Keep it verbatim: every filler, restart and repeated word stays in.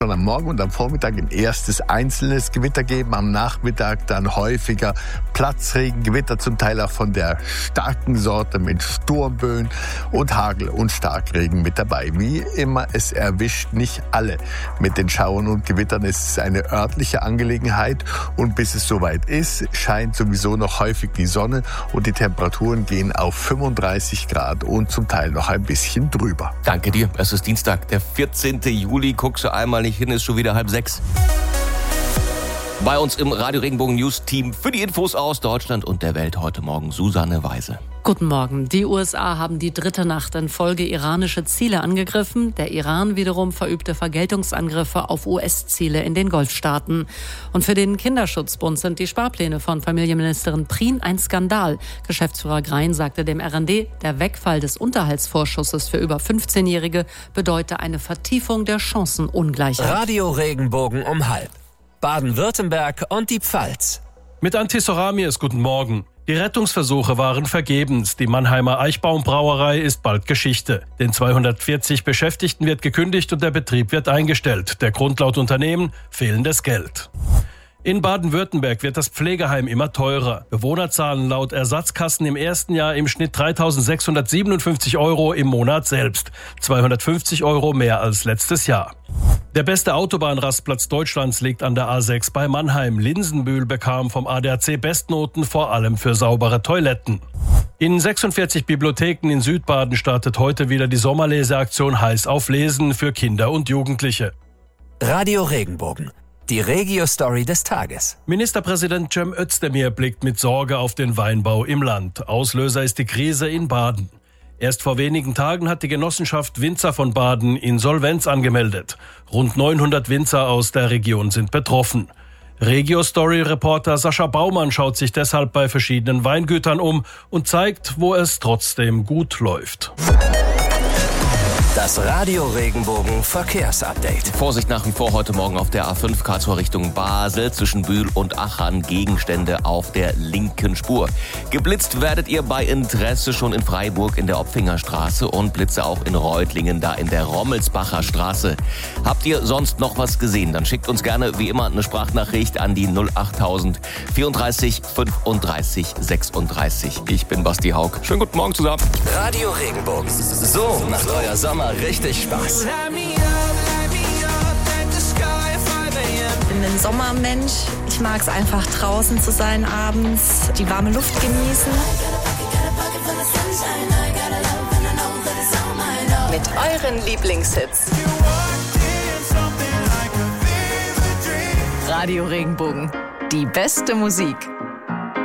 am Morgen und am Vormittag ein erstes einzelnes Gewitter geben, am Nachmittag dann häufiger Platzregen, Gewitter zum Teil auch von der starken Sorte mit Sturmböen und Hagel und Starkregen mit dabei. Wie immer, es erwischt nicht alle mit den Schauern und Gewittern. Es ist eine örtliche Angelegenheit und bis es soweit ist, scheint sowieso noch häufig die Sonne und die Temperaturen gehen auf fünfunddreißig Grad und zum Teil noch ein bisschen drüber. Danke dir. Es ist Dienstag, der vierzehnten Juli. Guckst du einmal nicht hin, ist schon wieder halb sechs. Bei uns im Radio Regenbogen News Team für die Infos aus Deutschland und der Welt heute Morgen Susanne Weise. Guten Morgen. Die U S A haben die dritte Nacht in Folge iranische Ziele angegriffen. Der Iran wiederum verübte Vergeltungsangriffe auf U S-Ziele in den Golfstaaten. Und für den Kinderschutzbund sind die Sparpläne von Familienministerin Prien ein Skandal. Geschäftsführer Grein sagte dem R N D, der Wegfall des Unterhaltsvorschusses für über fünfzehnjährige bedeute eine Vertiefung der Chancenungleichheit. Radio Regenbogen um halb. Baden-Württemberg und die Pfalz. Mit Antti Soramies, guten Morgen. Die Rettungsversuche waren vergebens. Die Mannheimer Eichbaum-Brauerei ist bald Geschichte. Den zweihundertvierzig Beschäftigten wird gekündigt und der Betrieb wird eingestellt. Der Grund laut Unternehmen: fehlendes Geld. In Baden-Württemberg wird das Pflegeheim immer teurer. Bewohner zahlen laut Ersatzkassen im ersten Jahr im Schnitt dreitausendsechshundertsiebenundfünfzig Euro im Monat selbst. zweihundertfünfzig Euro mehr als letztes Jahr. Der beste Autobahnrastplatz Deutschlands liegt an der A sechs bei Mannheim. Linsenbühl bekam vom A D A C Bestnoten, vor allem für saubere Toiletten. In sechsundvierzig Bibliotheken in Südbaden startet heute wieder die Sommerleseaktion Heiß auf Lesen für Kinder und Jugendliche. Radio Regenbogen. Die Regio-Story des Tages. Ministerpräsident Cem Özdemir blickt mit Sorge auf den Weinbau im Land. Auslöser ist die Krise in Baden. Erst vor wenigen Tagen hat die Genossenschaft Winzer von Baden Insolvenz angemeldet. Rund neunhundert Winzer aus der Region sind betroffen. Regio-Story-Reporter Sascha Baumann schaut sich deshalb bei verschiedenen Weingütern um und zeigt, wo es trotzdem gut läuft. Das Radio Regenbogen Verkehrsupdate. Vorsicht nach wie vor heute Morgen auf der A fünf Karlsruhe Richtung Basel zwischen Bühl und Achern. Gegenstände auf der linken Spur. Geblitzt werdet ihr bei Interesse schon in Freiburg in der Opfingerstraße und Blitze auch in Reutlingen, da in der Rommelsbacher Straße. Habt ihr sonst noch was gesehen? Dann schickt uns gerne wie immer eine Sprachnachricht an die null achttausend vierunddreißig fünfunddreißig sechsunddreißig. Ich bin Basti Haug. Schönen guten Morgen zusammen. Radio Regenbogen. So macht euer Sommer richtig Spaß. Ich bin ein Sommermensch. Ich mag es einfach draußen zu sein abends, die warme Luft genießen. Mit euren Lieblingshits. Radio Regenbogen. Die beste Musik.